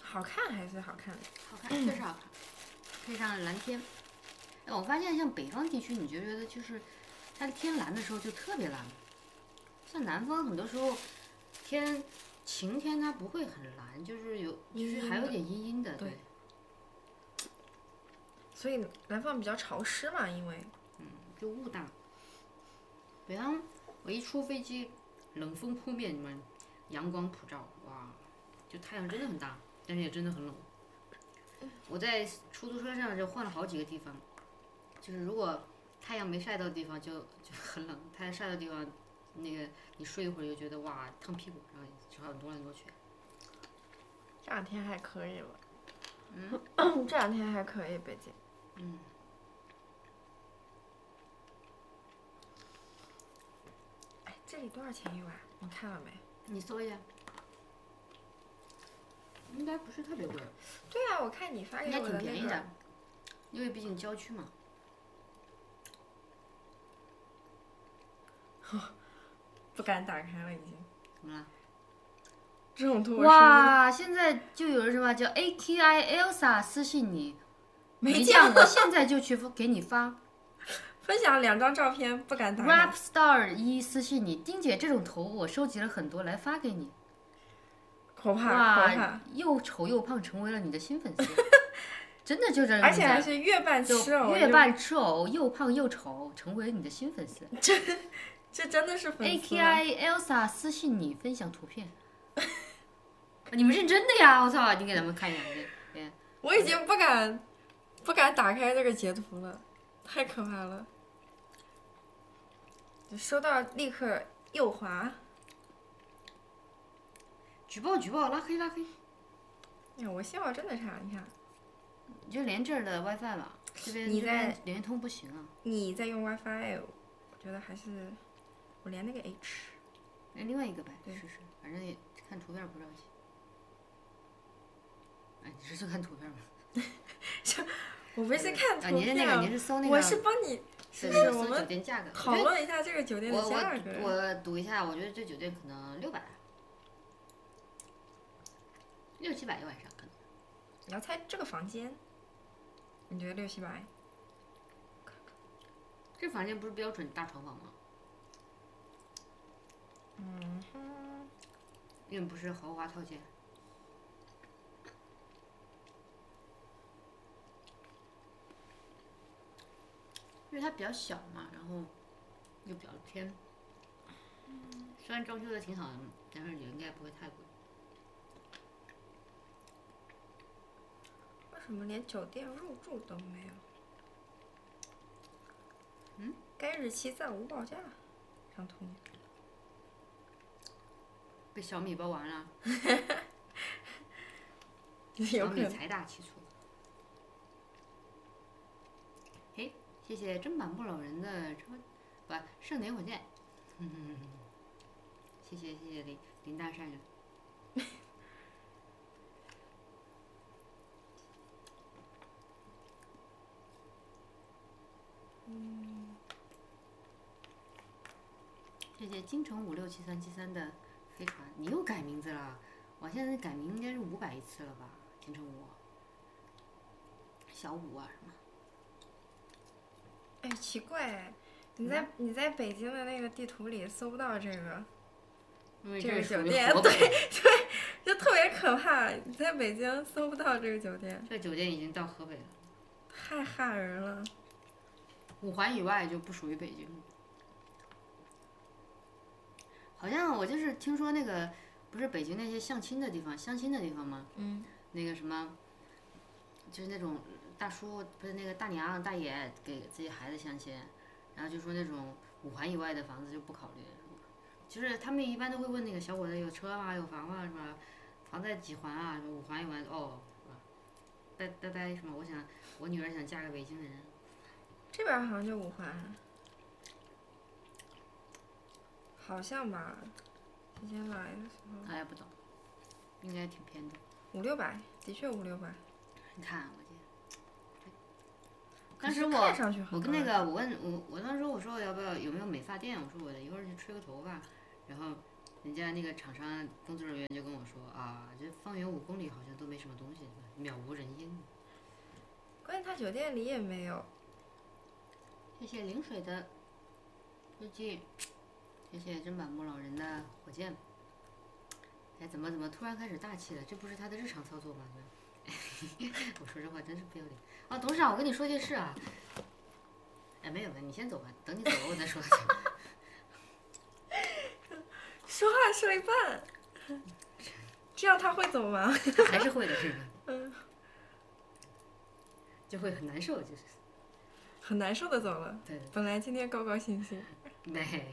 好看还是好看的。 好看，确实好看，配上蓝天。哎，我发现像北方地区，你觉得就是它的天蓝的时候就特别蓝，像南方很多时候天晴天它不会很蓝，就是还有点阴阴的，对。 所以南方比较潮湿嘛，因为就雾大。北方我一出飞机，冷风扑面，你们阳光普照，哇，就太阳真的很大，但是也真的很冷。我在出租车上就换了好几个地方，就是如果太阳没晒到的地方就很冷，太阳晒到的地方，那个你睡一会儿就觉得哇烫屁股，然后只好挪来挪去。 这两天还可以了。这两天还可以，北京。哎，这里多少钱一晚？你看了没？ 你搜一下。应该不是特别贵。 对啊，我看你发给我的那个。 应该挺便宜的，因为毕竟郊区嘛。 不敢打开了，已经。 怎么了？ 这种图哇，现在就有人什么叫 AKI Elsa 私信你， 没见我现在就去给你发。 分享2张照片，不敢打开。 Rap Star 1私信你，丁姐这种头我收集了很多来发给你。 可怕， 哇，又丑又胖成为了你的新粉丝，真的就这样。 而且还是月半吃藕， 月半吃藕，又胖又丑，成为了你的新粉丝。 这真的是粉丝。 AKI Elsa 私信你分享图片。你们认真的呀！我操，你给咱们看一下。 我已经不敢打开这个截图了，太可怕了。收到立刻右滑。 举报，拉黑。 哎，我信号真的差，你看。 你就连这儿的 WiFi 吧，这边联通不行啊。 你在用 WiFi， 我觉得还是我连那个 H。 连另外一个呗，试试，反正也看图片不着急。哎，你是看图片吗？ 我不是看图片， 你是搜那个。 我是帮你，我们酒店价格讨论一下这个酒店的价格。 我赌一下，我觉得这酒店可能600，600-700一晚上可能。 你要猜这个房间，你觉得600-700？ 这房间不是标准大床房吗？因为不是豪华套间。因为它比较小嘛，然后又比较偏。虽然装修的挺好的，但是也应该不会太贵。 为什么连酒店入住都没有？该日期暂无报价。上图。 被小米包完了。 小米财大气粗。嘿，谢谢砧板不老人的盛年火箭。谢谢林大善人。谢谢京城567373的飞船，你又改名字了？我现在改名应该是500一次了吧？京城5，小5啊什么？ 哎，奇怪，你在北京的那个地图里搜不到这个酒店，对，就特别可怕。你在北京搜不到这个酒店。 这酒店已经到河北了。 太吓人了。 5环以外就不属于北京。好像我就是听说那个，不是北京那些相亲的地方吗？那个什么，就是那种大叔不是那个大娘大爷给自己孩子相亲，然后就说那种5环以外的房子就不考虑，就是他们一般都会问那个小伙子有车吗？有房吗？是吧？房在几环啊？5环以外哦，拜什么？我女儿想嫁个北京人。 这边好像就5环。好像吧，之前来的时候。 哎呀，不懂，应该挺偏的。 500-600，的确500-600。 你看，我这。当时我跟那个我当时我说有没有美发店，我说我一会儿去吹个头发，然后人家那个厂商工作人员就跟我说啊，这方圆5公里好像都没什么东西，渺无人烟。 关键他酒店里也没有。 谢谢临水的日记，谢谢砧板木老人的火箭。哎，怎么突然开始大气了？这不是他的日常操作吗？我说这话真是不要脸啊！董事长，我跟你说件事啊。哎，没有，你先走吧，等你走了我再说。 说话说一半，这样他会走吗？ 还是会的，是吧？就会很难受，就是。 很难受的走了。 对。 本来今天高高兴兴。 对。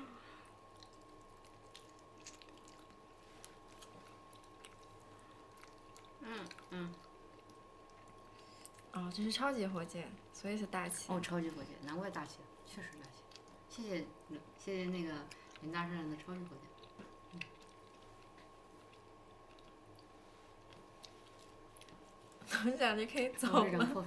哦，这是超级火箭，所以是大气。 哦，超级火箭，难怪大气，确实大气。谢谢那个林大善的超级火箭。 董事长，你可以走了。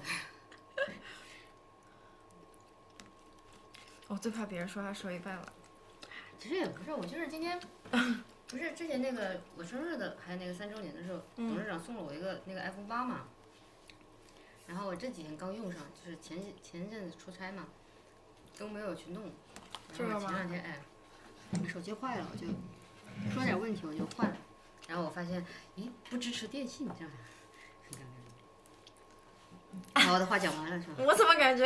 我最怕别人说话说一半了。 其实也不是，我就是今天，不是之前那个我生日的，还有那个3周年的时候，董事长送了我一个那个 iPhone 8嘛。然后我这几天刚用上，就是前一阵子出差嘛，都没有去弄。然后前2天手机坏了，我就出了点问题，我就换了。然后我发现，咦，不支持电信，这样很尴尬。好，我的话讲完了是吧？ 我怎么感觉？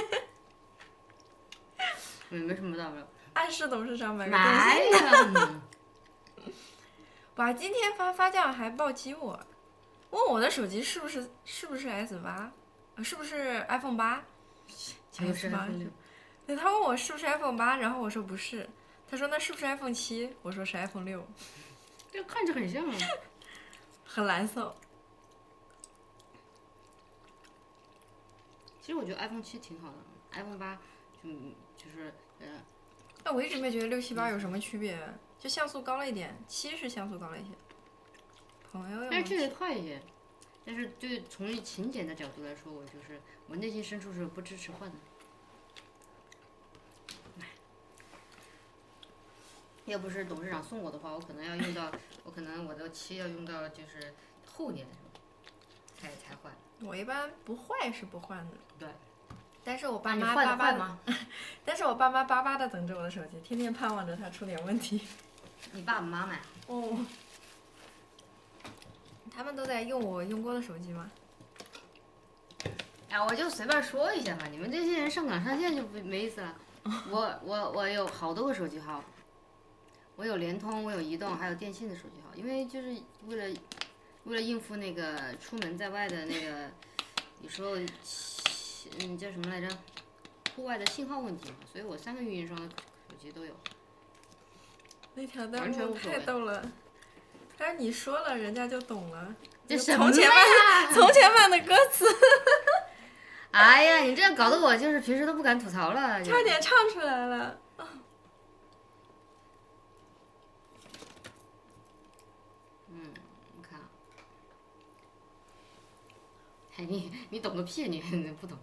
没什么大不了。 暗示董事长买个电信。买呀！ 哇，今天发酵还暴击我。问我的手机是不是 S8，是不是 iPhone 8？ 就是 iPhone 6。 对，他问我是不是 iPhone 8，然后我说不是，他说那是不是 iPhone 7？我说是 iPhone 6。 这看着很像啊。 很蓝色。 其实我觉得 iPhone 7挺好的 ，iPhone 8就是但我一直没觉得6、7、8有什么区别，就像素高了一点，7是像素高了一些。朋友用。 但是这个快一些，但是对从勤俭的角度来说，我内心深处是不支持换的。要不是董事长送我的话，我可能要用到，我的7要用到就是后年才换。 我一般不坏是不换的。 对。 但是我爸妈88的，但是我爸妈88的等着我的手机，天天盼望着它出点问题。 你爸爸妈妈？ 哦。他们都在用我用过的手机吗？ 哎，我就随便说一下嘛，你们这些人上纲上线就没意思了。我有好多个手机号，我有联通，我有移动，还有电信的手机号，因为就是为了应付那个出门在外的那个，有时候叫什么来着，户外的信号问题嘛，所以我3个运营商的手机都有。 那条弹幕太逗了。但是你说了，人家就懂了。 这什么呀？ 从前慢的歌词。 哎呀，你这搞得我就是平时都不敢吐槽了。 差点唱出来了。 我看。哎，你懂个屁，你不懂。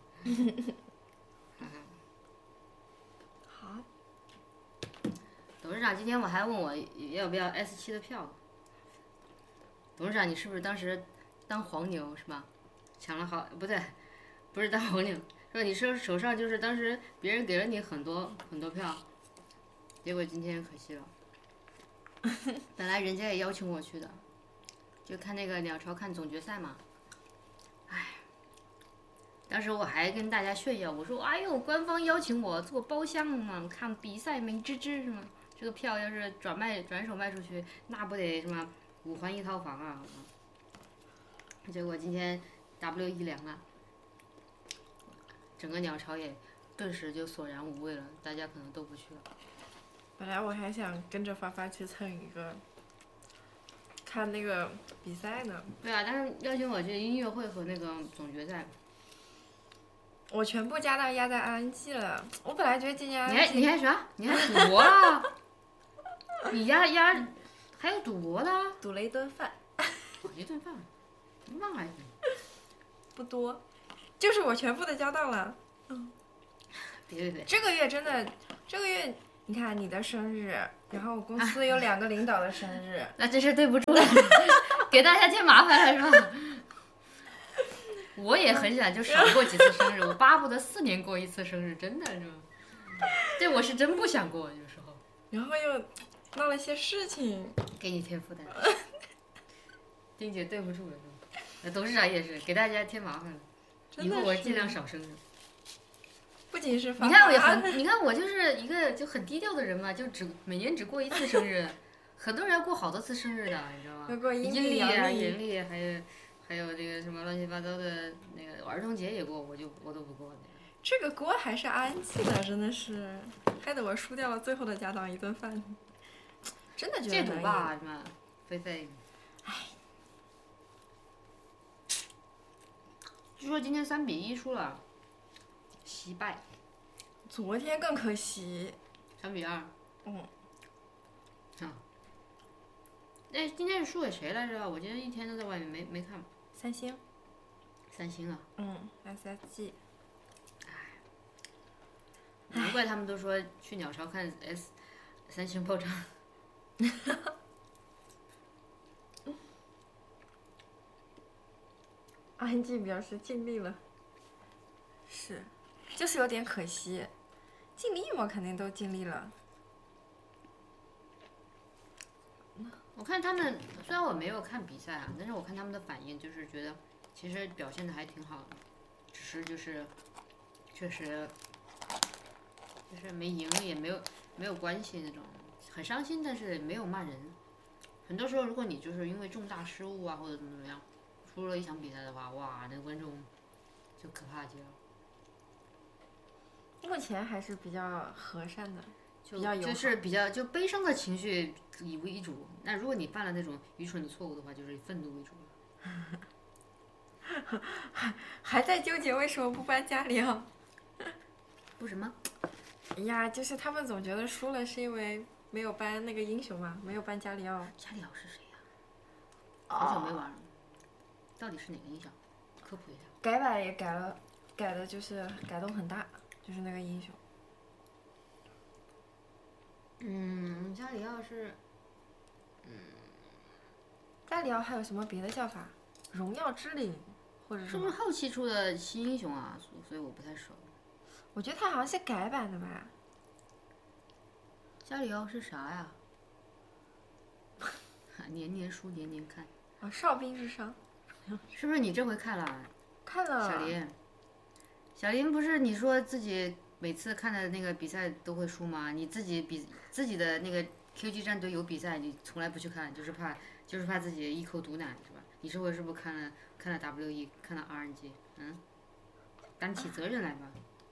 好。 董事长今天我还问我要不要 S7的票。董事长，你是不是当时当黄牛是吧？抢了好不对，不是当黄牛，说你手上就是当时别人给了你很多票，结果今天可惜了。本来人家也邀请我去的，就看那个鸟巢看总决赛嘛。哎，当时我还跟大家炫耀，我说哎呦，官方邀请我做包厢嘛，看比赛美滋滋是吗？这个票要是转手卖出去，那不得什么5环1套房啊！结果今天 W 一凉了，整个鸟巢也顿时就索然无味了，大家可能都不去了。 本来我还想跟着发去蹭一个看那个比赛呢。 对啊，但是邀请我去音乐会和那个总决赛。 我全部家当压在RNG了。我本来觉得今年你还啥？你还赌博了？你压还有赌博的？ 赌了一顿饭。 一顿饭，那还不多，就是我全部的家当了。 别。 这个月真的， 你看你的生日，然后我公司有2个领导的生日， 那真是对不住了，给大家添麻烦了是吧？我也很想就少过几次生日，我巴不得4年过1次生日，真的是吧？这我是真不想过，有时候。 然后又闹了些事情， 给你添负担。丁姐对不住了是吧？董事长也是给大家添麻烦了，以后我尽量少生日。 不仅是你看我你看我就是一个就很低调的人嘛，就每年只过1次生日，很多人要过好多次生日的，你知道吗？ 要过阴历啊、 阳历，还有那个什么乱七八糟的那个儿童节也过，我都不过。 这个锅还是安记的，真的是，害得我输掉了最后的家长一顿饭，真的觉得戒赌吧，是吧？菲菲。 唉。 据说今天3比1输了，惜败。 昨天更可惜。 3比2。 嗯。 啊。哎，今天是输给谁来着？我今天一天都在外面没看。 三星。 三星啊。 SSG。 难怪他们都说去鸟巢看三星爆炸。 安静表示尽力了。是，就是有点可惜。尽力嘛，肯定都尽力了。 我看他们，虽然我没有看比赛啊，但是我看他们的反应，就是觉得其实表现的还挺好的，只是就是确实就是没赢也没有关系那种，很伤心，但是没有骂人。很多时候，如果你就是因为重大失误啊或者怎么样，输了一场比赛的话，哇，那观众就可怕极了。 目前还是比较和善的， 就是比较就悲伤的情绪以为主。那如果你犯了那种愚蠢的错误的话，就是以愤怒为主。 还在纠结为什么不颁加里奥？ 为什么？ 呀，就是他们总觉得输了是因为没有颁那个英雄嘛，没有颁加里奥。 加里奥是谁呀？好久没玩了。到底是哪个英雄？科普一下。 改版也改了，改的就是改动很大，就是那个英雄。 加里奥是， 加里奥还有什么别的叫法？荣耀之领，或者是不是后期出的新英雄啊？所以我不太熟。 我觉得他好像是改版的吧。 加里奥是啥呀？年年输年年看。 啊，哨兵之殇。 是不是你这回看了？ 看了。 小林不是你说自己每次看的那个比赛都会输吗？你自己的那个 QG 战队有比赛，你从来不去看，就是怕自己一口毒奶是吧？你这回是不是看了 WE， 看了 RNG， 担起责任来吧。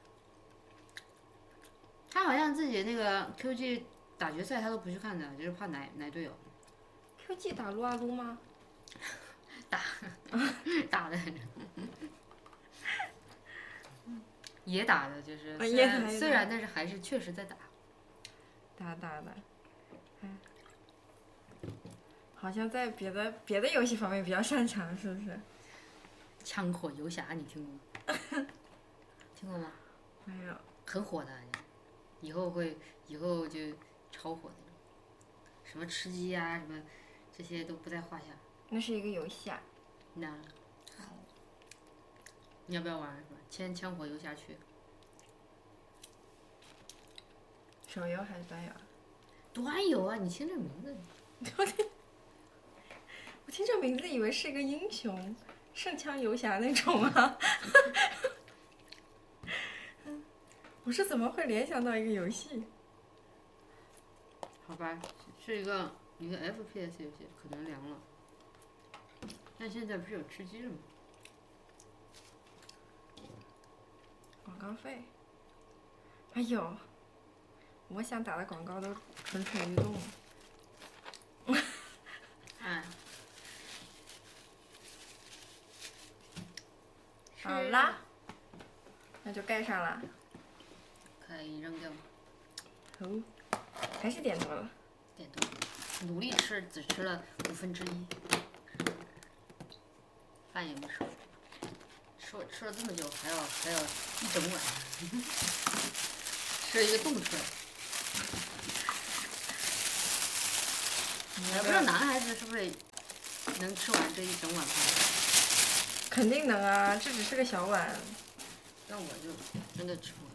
他好像自己那个 QG 打决赛他都不去看的，就是怕奶队友。 QG 打撸啊撸吗？ 打的，也打的，就是虽然但是还是确实在打。 打的，好像在别的游戏方面比较擅长，是不是？ 枪火游侠你听过吗？听过吗？ 没有。 很火的，以后就超火的，什么吃鸡啊什么，这些都不在话下。 那是一个游戏啊。 那，你要不要玩是吧？签枪火游侠去。 手游还是端游？ 端游啊！你听这名字。 我听这名字以为是一个英雄，圣枪游侠那种啊。我是怎么会联想到一个游戏？ 好吧，是一个FPS 游戏，可能凉了。但现在不是有吃鸡了吗？ 广告费？哎呦，我想打的广告都蠢蠢欲动了。好啦，那就盖上了。 可以扔掉。 哦，还是点多了。 点多了，努力吃，只吃了1/5。饭也没吃，吃了这么久，还要1整碗，吃了一个冻出来。 也不知道男孩子是不是能吃完这一整碗饭。 肯定能啊，这只是个小碗。 但我就真的吃不完。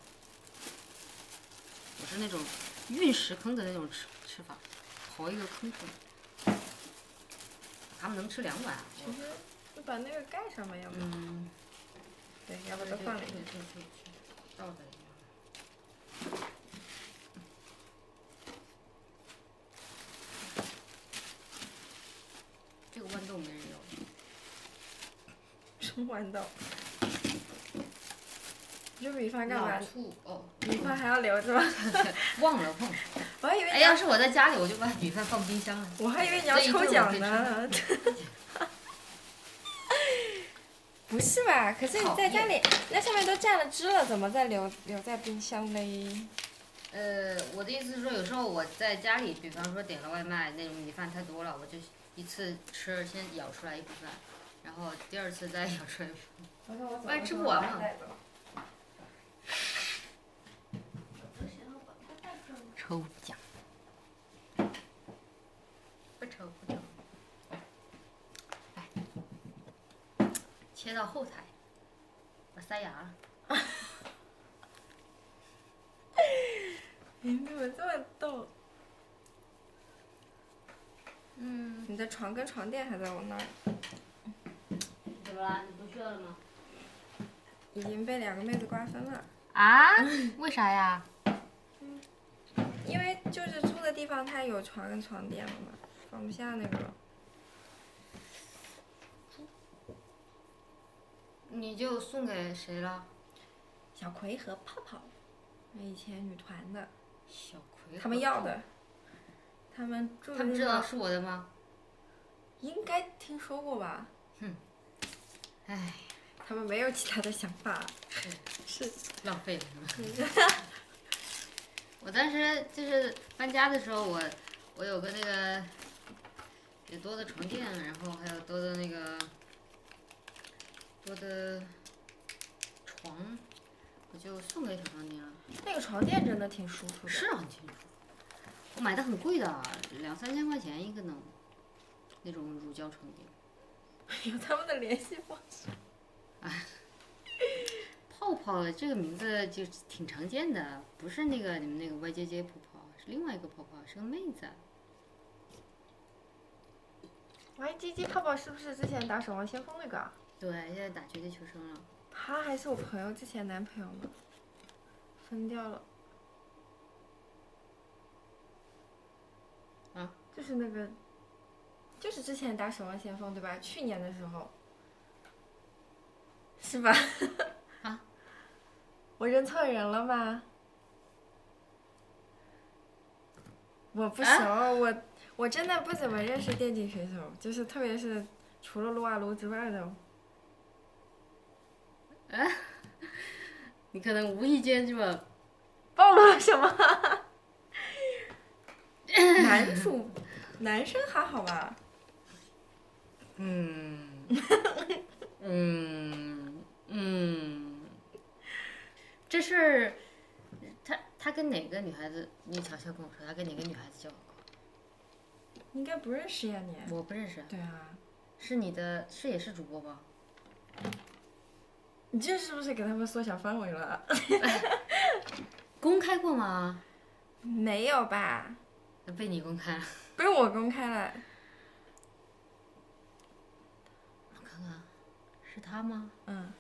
我是那种运石坑的那种吃法，刨一个坑出来。他们能吃2碗。 其实你把那个盖上吧，要不。对，要不都放里面。 倒在里面。这个豌豆没人要。 什么豌豆？这米饭干嘛？ 醋哦。 米饭还要留着吗？ 忘了。 我还以为。 哎，要是我在家里，我就把米饭放冰箱了。 我还以为你要抽奖呢。不是吧？可是你在家里，那上面都蘸了汁了，怎么再留在冰箱嘞？ 我的意思是说，有时候我在家里，比方说点了外卖，那种米饭太多了，我就一次吃，先舀出来一部分，然后第2次再舀出来一部分。万一吃不完嘛。抽奖。不抽。来，切到后台，我塞牙了。 你怎么这么逗？你的床跟床垫还在我那儿。 怎么了？你不需要了吗？ 已经被2个妹子瓜分了。 啊？为啥呀？ 因为就是住的地方它有床跟床垫了嘛，放不下那个。 你就送给谁了？ 小葵和泡泡，以前女团的。 小葵。 他们要的。他们住的。 他们知道是我的吗？ 应该听说过吧。 唉。 他们没有其他的想法。是。 浪费了是吧？我当时就是搬家的时候，我有个那个有多的床垫，然后还有多的那个床，我就送给小张妮了。 那个床垫真的挺舒服的。 是啊，挺舒服。我买的很贵的，2、3千块钱一个呢，那种乳胶床垫。 有他们的联系方式。 泡泡这个名字就挺常见的，不是那个你们那个 YJJ 泡泡，是另外一个泡泡，是个妹子。 YJJ 泡泡是不是之前打守望先锋那个？ 对，现在打绝地求生了。 他还是我朋友之前男朋友呢，分掉了。 啊？ 就是那个，就是之前打守望先锋对吧？去年的时候。是吧？ 啊？ 我认错人了吗？我不熟，我真的不怎么认识电竞选手，就是特别是除了撸啊撸之外的。 你可能无意间这么暴露了什么？男生还好吧？ 这事儿，他跟哪个女孩子？你悄悄跟我说，他跟哪个女孩子交往过？ 应该不认识呀你。 我不认识。 对啊。 是你的，也是主播吧？ 你这是不是给他们缩小范围了？ 公开过吗？ 没有吧。 被你公开了。 被我公开了。 我看看，是他吗？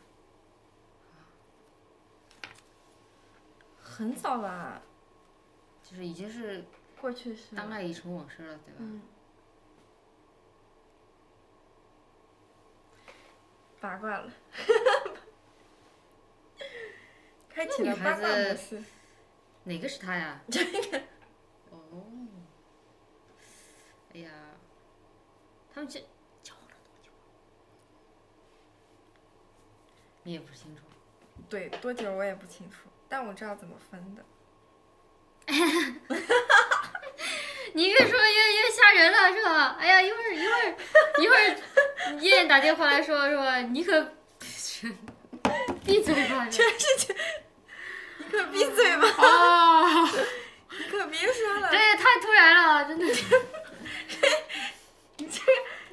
很早了。 就是已经是过去式。 当爱已成往事了，对吧？ 八卦了。开启了八卦模式。 哪个是他呀？ 这个。 哦。哎呀，他们交往了多久？你也不清楚。 对，多久我也不清楚，但我知道怎么分的。 你越说越吓人了，是吧？哎呀，一会儿燕燕打电话来说，是吧？你可闭嘴吧！ 真是，你可闭嘴吧！你可别说了。 这也太突然了，真的是。